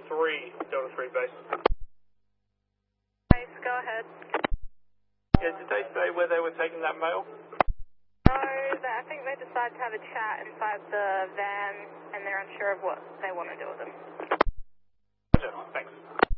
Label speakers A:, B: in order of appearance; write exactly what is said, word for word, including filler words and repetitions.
A: three, Delta three base.
B: Base, go ahead.
A: Yeah, did they say where they were taking that mail?
B: No, I think they decided to have a chat inside the van, and they're unsure of what they want to do with them.
A: Thanks.